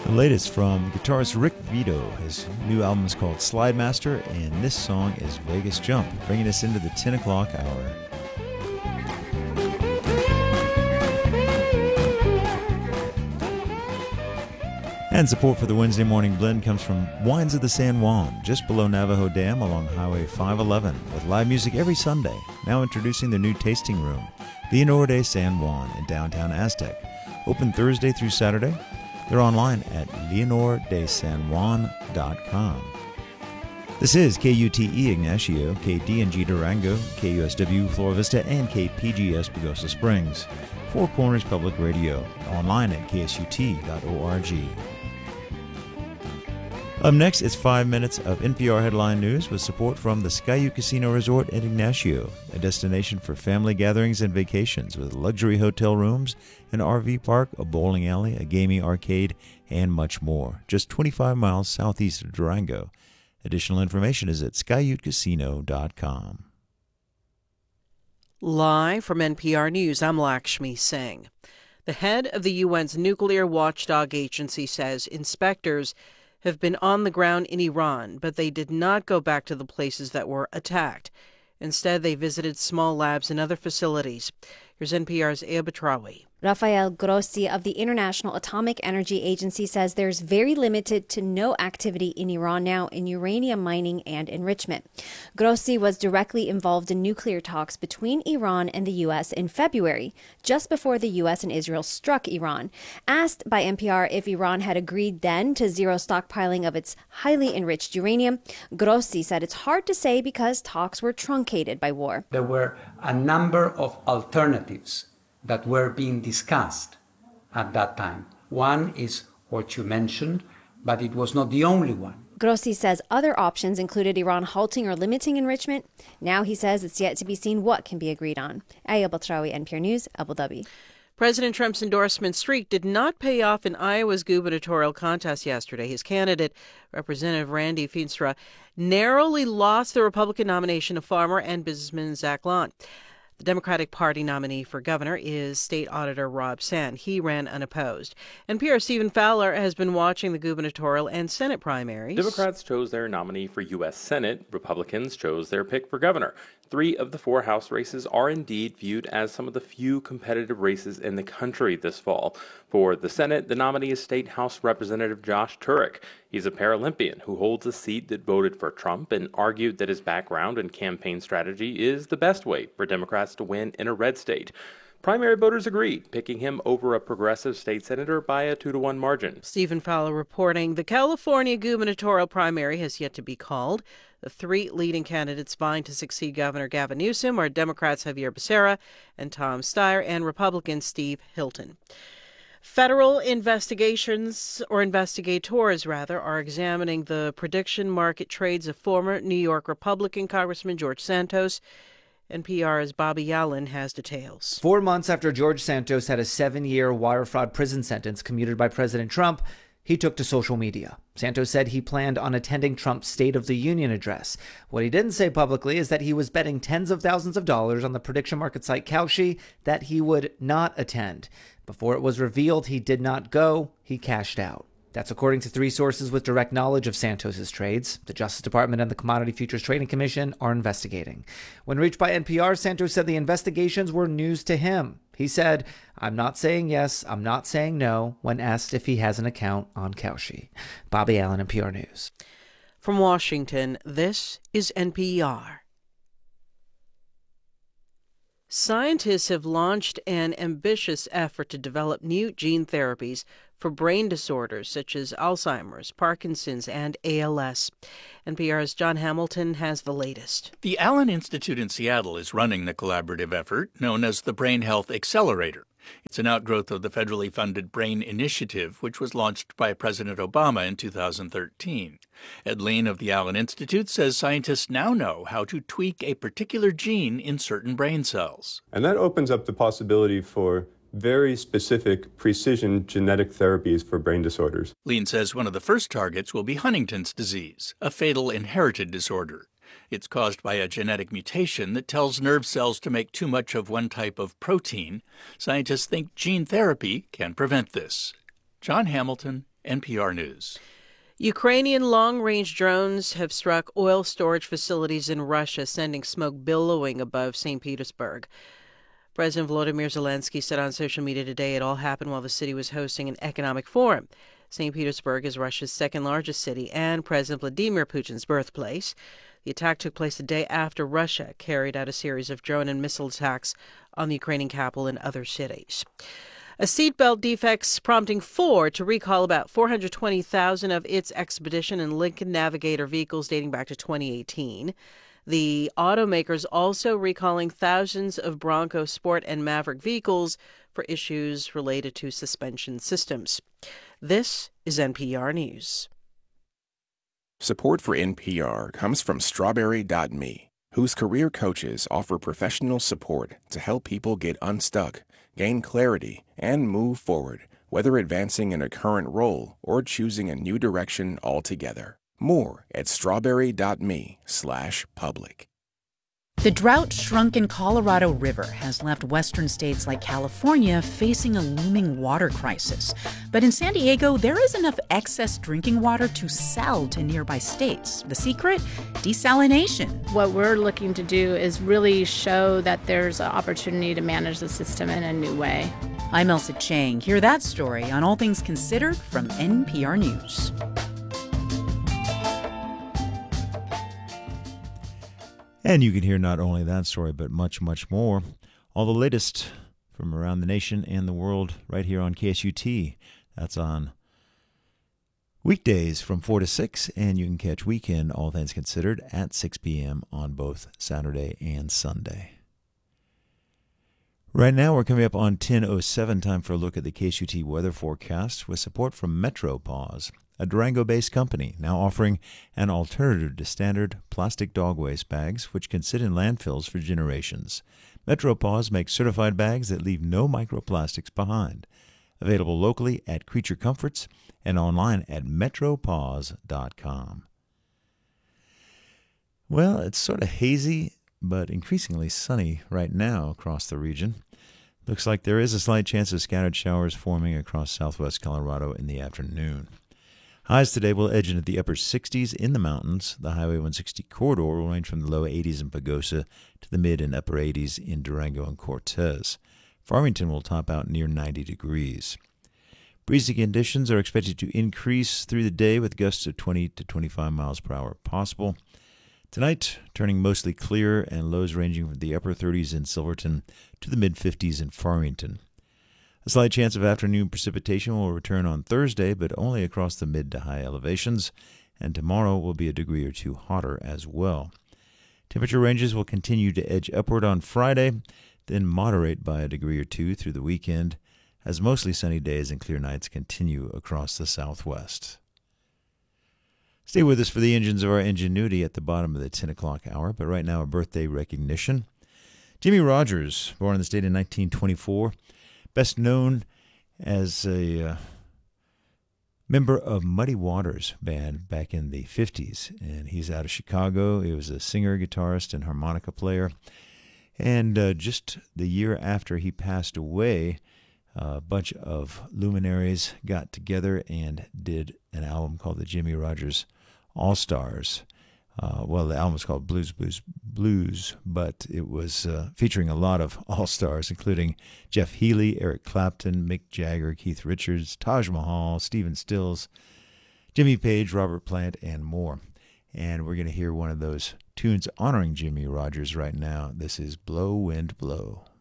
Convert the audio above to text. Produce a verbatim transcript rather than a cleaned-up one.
The latest from guitarist Rick Vito. His new album is called Slide Master, and this song is Vegas Jump, bringing us into the ten o'clock hour. And support for the Wednesday Morning Blend comes from Wines of the San Juan, just below Navajo Dam along Highway five eleven, with live music every Sunday. Now introducing their new tasting room, Leonor de San Juan in downtown Aztec. Open Thursday through Saturday. They're online at leonor de san juan dot com. This is K U T E Ignacio, K D N G Durango, K U S W Flora Vista, and K P G S Pagosa Springs. Four Corners Public Radio, online at k s u t dot org. Up next, it's five minutes of N P R Headline News with support from the Skyu Casino Resort at Ignacio, a destination for family gatherings and vacations with luxury hotel rooms, an R V park, a bowling alley, a gaming arcade, and much more. Just twenty-five miles southeast of Durango. Additional information is at skyute casino dot com. Live from N P R News, I'm Lakshmi Singh. The head of the U N's nuclear watchdog agency says inspectors have been on the ground in Iran, but they did not go back to the places that were attacked. Instead, they visited small labs and other facilities. Here's N P R's Aya Batrawi. Rafael Grossi of the International Atomic Energy Agency says there's very limited to no activity in Iran now in uranium mining and enrichment. Grossi was directly involved in nuclear talks between Iran and the U S in February, just before the U S and Israel struck Iran. Asked by N P R if Iran had agreed then to zero stockpiling of its highly enriched uranium, Grossi said it's hard to say because talks were truncated by war. There were a number of alternatives that were being discussed at that time. One is what you mentioned, but it was not the only one. Grossi says other options included Iran halting or limiting enrichment. Now he says it's yet to be seen what can be agreed on. Aya Batrawi, N P R News, Abu Dhabi. President Trump's endorsement streak did not pay off in Iowa's gubernatorial contest yesterday. His candidate, Representative Randy Feenstra, narrowly lost the Republican nomination of farmer and businessman Zach Lant. The Democratic Party nominee for governor is State Auditor Rob Sand. He ran unopposed. N P R's Stephen Fowler has been watching the gubernatorial and Senate primaries. Democrats chose their nominee for U S Senate. Republicans chose their pick for governor. Three of the four House races are indeed viewed as some of the few competitive races in the country this fall. For the Senate, the nominee is State House Representative Josh Turek. He's a Paralympian who holds a seat that voted for Trump and argued that his background and campaign strategy is the best way for Democrats to win in a red state. Primary voters agreed, picking him over a progressive state senator by a two to one margin. Stephen Fowler reporting the California gubernatorial primary has yet to be called. The three leading candidates vying to succeed Governor Gavin Newsom are Democrats Javier Becerra and Tom Steyer and Republican Steve Hilton. Federal investigations, or investigators rather, are examining the prediction market trades of former New York Republican Congressman George Santos. N P R's Bobby Allen has details. Four months after George Santos had a seven-year wire fraud prison sentence commuted by President Trump, he took to social media. Santos said he planned on attending Trump's State of the Union address. What he didn't say publicly is that he was betting tens of thousands of dollars on the prediction market site Kalshi that he would not attend. Before it was revealed he did not go, he cashed out. That's according to three sources with direct knowledge of Santos's trades. The Justice Department and the Commodity Futures Trading Commission are investigating. When reached by N P R, Santos said the investigations were news to him. He said, "I'm not saying yes, I'm not saying no," when asked if he has an account on Kalshi. Bobby Allen, N P R News. From Washington, this is N P R. Scientists have launched an ambitious effort to develop new gene therapies for brain disorders such as Alzheimer's, Parkinson's, and A L S. N P R's John Hamilton has the latest. The Allen Institute in Seattle is running the collaborative effort known as the Brain Health Accelerator. It's an outgrowth of the federally funded BRAIN Initiative, which was launched by President Obama in two thousand thirteen. Ed Lean of the Allen Institute says scientists now know how to tweak a particular gene in certain brain cells. And that opens up the possibility for very specific precision genetic therapies for brain disorders. Lean says one of the first targets will be Huntington's disease, a fatal inherited disorder. It's caused by a genetic mutation that tells nerve cells to make too much of one type of protein. Scientists think gene therapy can prevent this. John Hamilton, N P R News. Ukrainian long-range drones have struck oil storage facilities in Russia, sending smoke billowing above Saint Petersburg. President Volodymyr Zelensky said on social media today it all happened while the city was hosting an economic forum. Saint Petersburg is Russia's second-largest city and President Vladimir Putin's birthplace. The attack took place the day after Russia carried out a series of drone and missile attacks on the Ukrainian capital and other cities. A seatbelt defects prompting Ford to recall about four hundred twenty thousand of its Expedition and Lincoln Navigator vehicles dating back to twenty eighteen. The automakers also recalling thousands of Bronco Sport and Maverick vehicles for issues related to suspension systems. This is N P R News. Support for N P R comes from Strawberry dot me, whose career coaches offer professional support to help people get unstuck, gain clarity, and move forward, whether advancing in a current role or choosing a new direction altogether. More at strawberry dot me slash public. The drought-shrunken Colorado River has left western states like California facing a looming water crisis. But in San Diego, there is enough excess drinking water to sell to nearby states. The secret? Desalination. What we're looking to do is really show that there's an opportunity to manage the system in a new way. I'm Elsa Chang. Hear that story on All Things Considered from N P R News. And you can hear not only that story, but much, much more. All the latest from around the nation and the world right here on K S U T. That's on weekdays from four to six, and you can catch Weekend All Things Considered at six p.m. on both Saturday and Sunday. Right now we're coming up on ten oh seven, time for a look at the K S U T weather forecast with support from MetroPause, a Durango-based company now offering an alternative to standard plastic dog waste bags, which can sit in landfills for generations. MetroPause makes certified bags that leave no microplastics behind. Available locally at Creature Comforts and online at metropause dot com. Well, it's sort of hazy, but increasingly sunny right now across the region. Looks like there is a slight chance of scattered showers forming across southwest Colorado in the afternoon. Highs today will edge into the upper sixties in the mountains. The Highway one sixty corridor will range from the low eighties in Pagosa to the mid and upper eighties in Durango and Cortez. Farmington will top out near ninety degrees. Breezy conditions are expected to increase through the day with gusts of twenty to twenty-five miles per hour possible. Tonight, turning mostly clear and lows ranging from the upper thirties in Silverton to the mid fifties in Farmington. A slight chance of afternoon precipitation will return on Thursday, but only across the mid to high elevations, and tomorrow will be a degree or two hotter as well. Temperature ranges will continue to edge upward on Friday, then moderate by a degree or two through the weekend, as mostly sunny days and clear nights continue across the southwest. Stay with us for the engines of our ingenuity at the bottom of the ten o'clock hour, but right now a birthday recognition. Jimmie Rodgers, born in the state in nineteen twenty-four, best known as a uh, member of Muddy Waters band back in the fifties, and he's out of Chicago. He was a singer, guitarist, and harmonica player. And uh, just the year after he passed away, a bunch of luminaries got together and did an album called the Jimmie Rodgers All-Stars. Uh, well, the album was called Blues, Blues, Blues, but it was uh, featuring a lot of all-stars, including Jeff Healey, Eric Clapton, Mick Jagger, Keith Richards, Taj Mahal, Stephen Stills, Jimmy Page, Robert Plant, and more. And we're going to hear one of those tunes honoring Jimmie Rodgers right now. This is Blow, Wind, Blow.